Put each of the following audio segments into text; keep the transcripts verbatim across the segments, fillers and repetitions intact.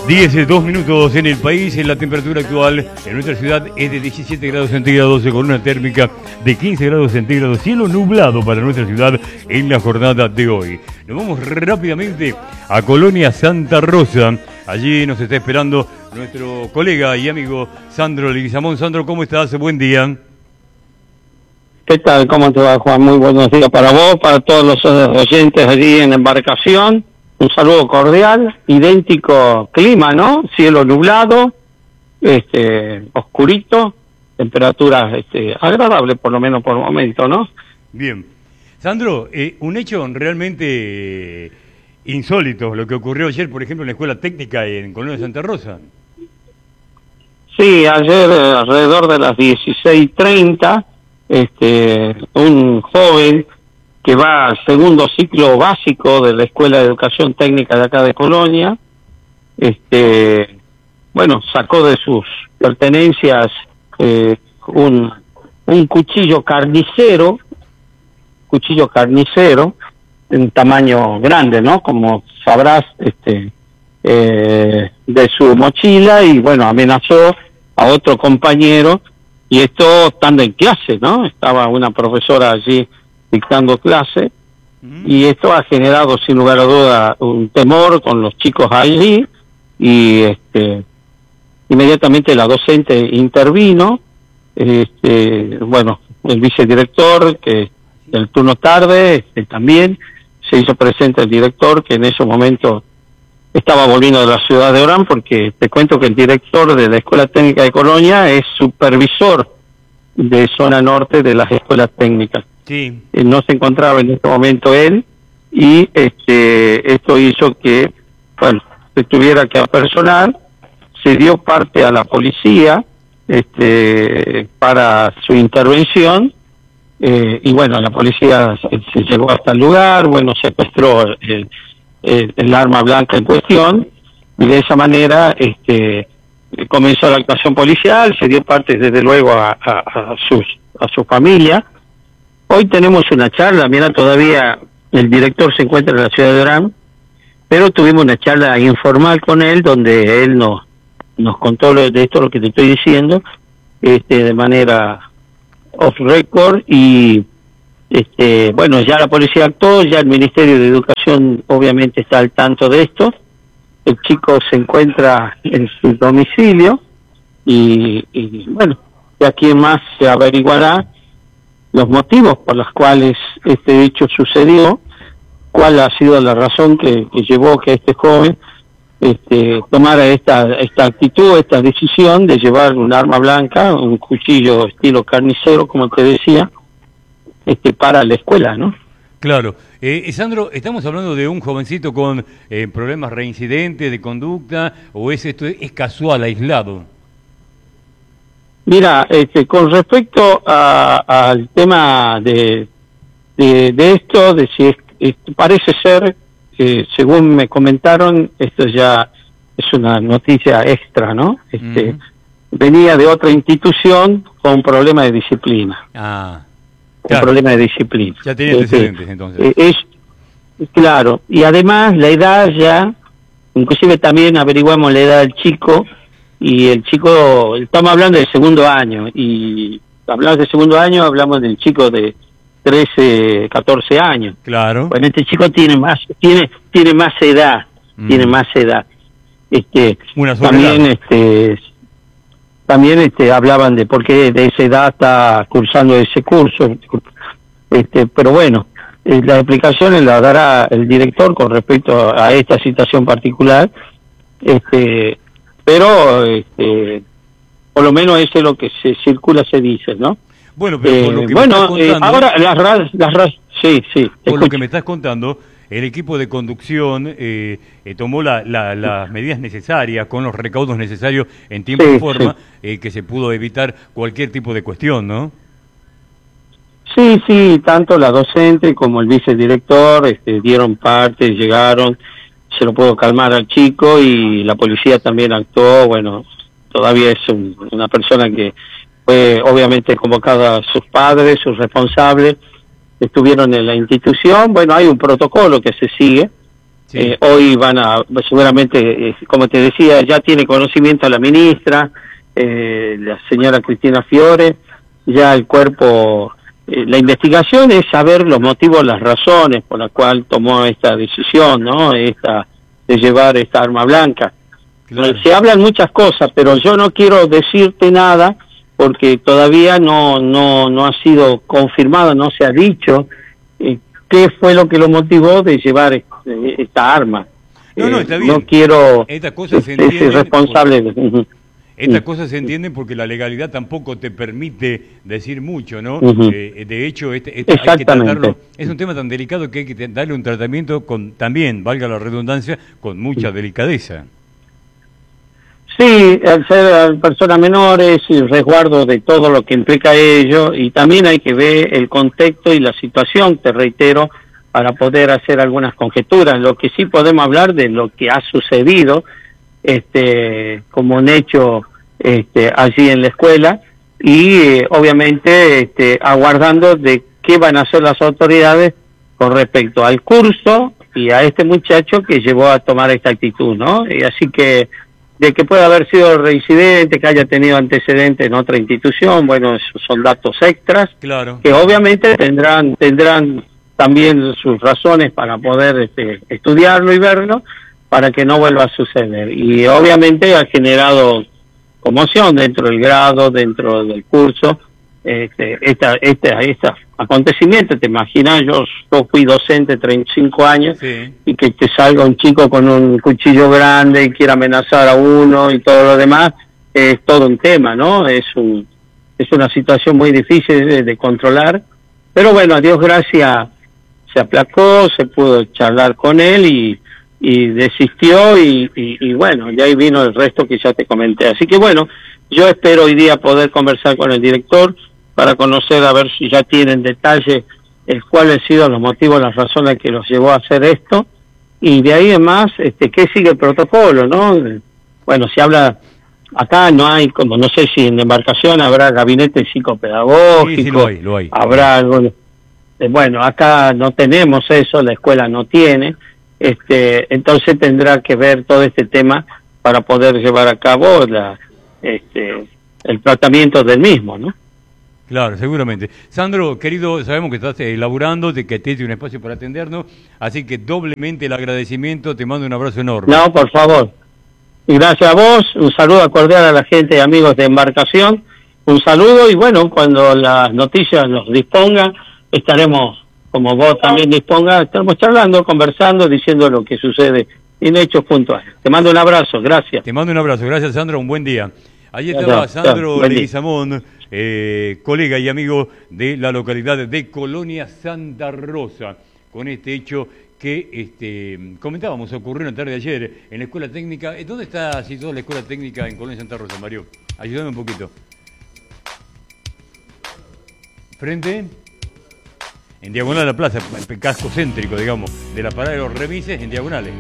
diez, dos minutos en el país. En la temperatura actual en nuestra ciudad es de diecisiete grados centígrados con una térmica de quince grados centígrados. Cielo nublado para nuestra ciudad en la jornada de hoy. Nos vamos rápidamente a Colonia Santa Rosa. Allí nos está esperando nuestro colega y amigo Sandro Leguizamón. Sandro, ¿cómo estás? Buen día. ¿Qué tal? ¿Cómo te va, Juan? Muy buenos días para vos, para todos los oyentes allí en la embarcación. Un saludo cordial, idéntico clima, ¿no? Cielo nublado, este, oscurito, temperaturas este, agradables por lo menos por el momento, ¿no? Bien. Sandro, eh, un hecho realmente eh, insólito, lo que ocurrió ayer, por ejemplo, en la Escuela Técnica en Colonia Santa Rosa. Sí, ayer eh, alrededor de las dieciséis treinta, este, un joven que va al segundo ciclo básico de la Escuela de Educación Técnica de acá de Colonia, este, bueno, sacó de sus pertenencias eh, un, un cuchillo carnicero, cuchillo carnicero, en tamaño grande, ¿no? Como sabrás, este, eh, de su mochila, y bueno, amenazó a otro compañero, y esto estando en clase, ¿no? Estaba una profesora allí dictando clase, uh-huh. Y esto ha generado sin lugar a duda un temor con los chicos allí, y este inmediatamente la docente intervino, este bueno, el vicedirector, que del turno tarde, este, también se hizo presente el director, que en ese momento estaba volviendo de la ciudad de Orán, porque te cuento que el director de la Escuela Técnica de Colonia es supervisor de zona norte de las escuelas técnicas. Sí. Eh, no se encontraba en este momento él, y este esto hizo que, bueno, se tuviera que apersonar. Se dio parte a la policía este para su intervención, eh, y bueno, la policía se, se llegó hasta el lugar, bueno, secuestró el, el, el arma blanca en cuestión, y de esa manera este comenzó la actuación policial. Se dio parte desde luego a, a, a sus a su familia. Hoy tenemos una charla, mira, todavía el director se encuentra en la ciudad de Orán, pero tuvimos una charla informal con él, donde él nos nos contó lo de esto, lo que te estoy diciendo, este de manera off record, y este bueno, ya la policía actuó, ya el Ministerio de Educación obviamente está al tanto de esto. El chico se encuentra en su domicilio, y, y bueno, de aquí en más se averiguará los motivos por los cuales este hecho sucedió, cuál ha sido la razón que, que llevó que este joven este tomara esta esta actitud, esta decisión de llevar un arma blanca, un cuchillo estilo carnicero, como te decía, este para la escuela, ¿no? Claro. Eh, Sandro, ¿estamos hablando de un jovencito con eh, problemas reincidentes de conducta, o es esto es casual, aislado? Mira, este, con respecto a, al tema de, de de esto, de si es, es, parece ser, eh, según me comentaron, esto ya es una noticia extra, ¿no? Este, uh-huh. Venía de otra institución con un problema de disciplina. Ah, claro. Un problema de disciplina. Ya tenía antecedentes, este, entonces. Es, claro, y además la edad ya, inclusive también averiguamos la edad del chico, y el chico, estamos hablando del segundo año, y hablamos del segundo año, hablamos del chico de trece, catorce años. Claro. Bueno, este chico tiene más, tiene, tiene más edad, mm. tiene más edad. Este, Una también, este, también, este, hablaban de por qué de esa edad está cursando ese curso, este, pero bueno, eh, las explicaciones las dará el director con respecto a esta situación particular, este, pero este, por lo menos eso es lo que se circula, se dice, ¿no? Bueno, pero por eh, lo que bueno, me estás contando, eh, ahora las ras, las ras, sí, sí. Por escucha. lo que me estás contando, el equipo de conducción eh, eh, tomó la, la, las medidas necesarias, con los recaudos necesarios en tiempo sí, y forma, sí. eh, que se pudo evitar cualquier tipo de cuestión, ¿no? Sí, sí, tanto la docente como el vicedirector este, dieron parte, llegaron, se lo pudo calmar al chico, y la policía también actuó. Bueno, todavía es un, una persona que fue obviamente convocada a sus padres, sus responsables, estuvieron en la institución. Bueno, hay un protocolo que se sigue, Sí. Eh, hoy van a, seguramente, eh, como te decía, ya tiene conocimiento la ministra, eh, la señora Cristina Fiore, ya el cuerpo, eh, la investigación es saber los motivos, las razones por las cuales tomó esta decisión, ¿no? Esta, de llevar esta arma blanca. Claro. Se hablan muchas cosas, pero yo no quiero decirte nada porque todavía no, no, no ha sido confirmado, no se ha dicho eh, qué fue lo que lo motivó de llevar eh, esta arma. No, no, está bien. No quiero Estas cosas se ser responsable. Por... Estas cosas se entienden porque la legalidad tampoco te permite decir mucho, ¿no? Uh-huh. Eh, de hecho, este, este hay que tratarlo. Es un tema tan delicado que hay que darle un tratamiento con, también, valga la redundancia, con mucha delicadeza. Sí, al ser personas menores y resguardo de todo lo que implica ello, y también hay que ver el contexto y la situación, te reitero, para poder hacer algunas conjeturas. Lo que sí podemos hablar de lo que ha sucedido, este, como un hecho este, allí en la escuela, y eh, obviamente este, aguardando de qué van a hacer las autoridades con respecto al curso y a este muchacho que llevó a tomar esta actitud, ¿no? Y así que de que pueda haber sido reincidente, que haya tenido antecedentes en otra institución, bueno, esos son datos extras, claro, que obviamente tendrán tendrán también sus razones para poder este, estudiarlo y verlo, para que no vuelva a suceder. Y obviamente ha generado conmoción dentro del grado, dentro del curso, este, esta, esta, esta acontecimiento. Te imaginas, yo, yo fui docente treinta y cinco años, sí, y que te salga un chico con un cuchillo grande y quiera amenazar a uno y todo lo demás, es todo un tema, ¿no? Es un es una situación muy difícil de, de controlar, pero bueno, a Dios gracias se aplacó, se pudo charlar con él y y desistió y, y, y bueno, y ahí vino el resto que ya te comenté. Así que bueno, yo espero hoy día poder conversar con el director para conocer a ver si ya tienen detalle el cuáles han sido los motivos, las razones que los llevó a hacer esto, y de ahí en más, este, ¿qué sigue el protocolo, no? Bueno, se habla, acá no hay, como no sé si en la embarcación habrá gabinete psicopedagógico, sí, sí, lo hay, lo hay. habrá algo, bueno, acá no tenemos eso, la escuela no tiene, este, entonces tendrá que ver todo este tema para poder llevar a cabo la, este, el tratamiento del mismo, ¿no? Claro, seguramente. Sandro, querido, sabemos que estás eh, laburando, de que tienes un espacio para atendernos, así que doblemente el agradecimiento, te mando un abrazo enorme. No, por favor. Y gracias a vos, un saludo cordial a la gente y amigos de Embarcación, un saludo y bueno, cuando las noticias nos dispongan, estaremos, como vos también dispongas, estaremos charlando, conversando, diciendo lo que sucede en hechos puntuales. Te mando un abrazo, gracias. Te mando un abrazo, gracias Sandro, un buen día. Allí estaba Sandro Leguizamón, eh, colega y amigo de la localidad de Colonia Santa Rosa, con este hecho que este, comentábamos, ocurrió en la tarde de ayer en la Escuela Técnica. ¿Dónde está situada la Escuela Técnica en Colonia Santa Rosa, Mario? Ayúdame un poquito. Frente, en diagonal a la plaza, el casco céntrico, digamos, de la parada de los remises, en diagonales.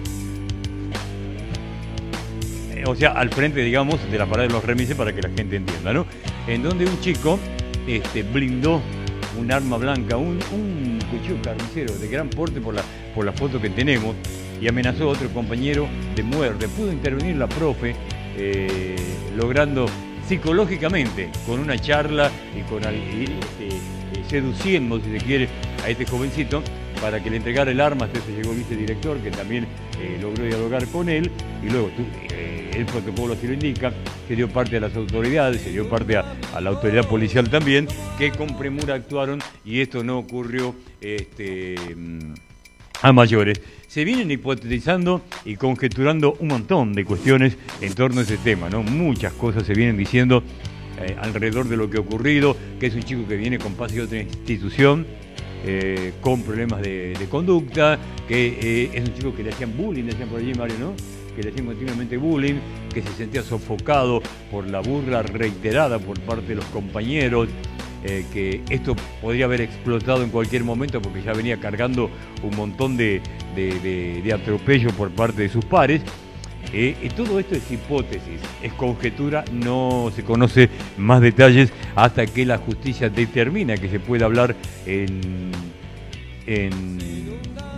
O sea, al frente, digamos, de la parada de los remises para que la gente entienda, ¿no? En donde un chico este, blindó un arma blanca, un, un cuchillo carnicero de gran porte por la, por la foto que tenemos, y amenazó a otro compañero de muerte. Pudo intervenir la profe, eh, logrando psicológicamente, con una charla y con y, este, seduciendo, si se quiere, a este jovencito para que le entregara el arma. Hasta eso llegó el vicedirector, que también eh, logró dialogar con él, y luego tu, eh, el protocolo así lo indica, se dio parte a las autoridades, se dio parte a, a la autoridad policial también, que con premura actuaron y esto no ocurrió este, a mayores. Se vienen hipotetizando y conjeturando un montón de cuestiones en torno a ese tema, ¿no? Muchas cosas se vienen diciendo eh, alrededor de lo que ha ocurrido, que es un chico que viene con pase de otra institución, eh, con problemas de, de conducta, que eh, es un chico que le hacían bullying, decían por allí, Mario, ¿no? Que le hacían continuamente bullying, que se sentía sofocado por la burla reiterada por parte de los compañeros, eh, que esto podría haber explotado en cualquier momento porque ya venía cargando un montón de, de, de, de atropello por parte de sus pares. Eh, y todo esto es hipótesis, es conjetura, no se conoce más detalles hasta que la justicia determina que se pueda hablar en, en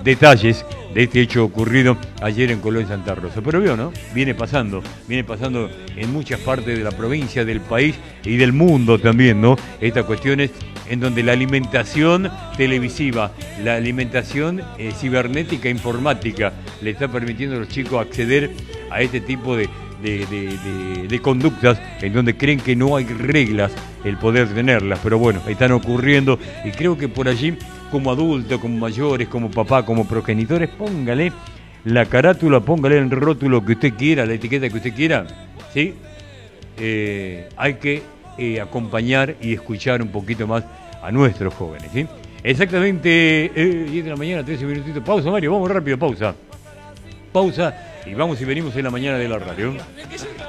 detalles de este hecho ocurrido ayer en Colón, Santa Rosa. Pero veo, ¿no? Viene pasando, viene pasando en muchas partes de la provincia, del país y del mundo también, ¿no? Estas cuestiones en donde la alimentación televisiva, la alimentación eh, cibernética, informática, le está permitiendo a los chicos acceder a este tipo de, de, de, de, de conductas en donde creen que no hay reglas el poder tenerlas. Pero bueno, están ocurriendo y creo que por allí, como adultos, como mayores, como papá, como progenitores, póngale la carátula, póngale el rótulo que usted quiera, la etiqueta que usted quiera, ¿sí? Eh, hay que eh, acompañar y escuchar un poquito más a nuestros jóvenes, ¿sí? Exactamente eh, diez de la mañana, trece minutitos. Pausa, Mario, vamos rápido, pausa. Pausa y vamos y venimos en la mañana de la radio.